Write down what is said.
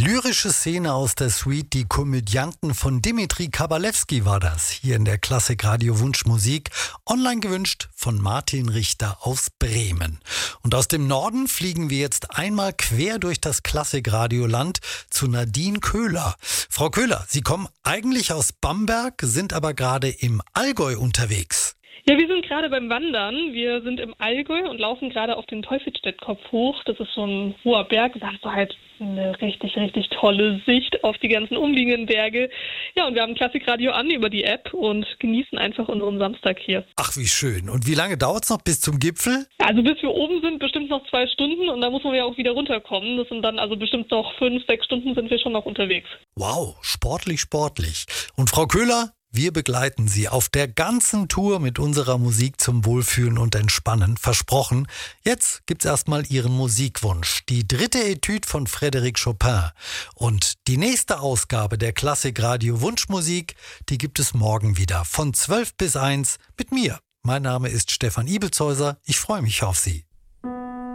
lyrische Szene aus der Suite Die Komödianten von Dimitri Kabalewski war das. Hier in der Klassikradio Wunschmusik. Online gewünscht von Martin Richter aus Bremen. Und aus dem Norden fliegen wir jetzt einmal quer durch das Klassikradioland zu Nadine Köhler. Frau Köhler, Sie kommen eigentlich aus Bamberg, sind aber gerade im Allgäu unterwegs. Ja, wir sind gerade beim Wandern. Wir sind im Allgäu und laufen gerade auf den Teufelsstädtkopf hoch. Das ist so ein hoher Berg. Da hast du halt eine richtig, richtig tolle Sicht auf die ganzen umliegenden Berge. Ja, und wir haben Klassikradio an über die App und genießen einfach unseren Samstag hier. Ach, wie schön. Und wie lange dauert es noch bis zum Gipfel? Also bis wir oben sind, bestimmt noch 2 Stunden und da muss man ja auch wieder runterkommen. Das sind dann also bestimmt noch 5, 6 Stunden sind wir schon noch unterwegs. Wow, sportlich, sportlich. Und Frau Köhler, wir begleiten Sie auf der ganzen Tour mit unserer Musik zum Wohlfühlen und Entspannen. Versprochen. Jetzt gibt's erstmal Ihren Musikwunsch. Die 3. Etüde von Frédéric Chopin. Und die nächste Ausgabe der Klassikradio Wunschmusik, die gibt es morgen wieder von 12 bis 1 mit mir. Mein Name ist Stefan Ibelzeuser. Ich freue mich auf Sie.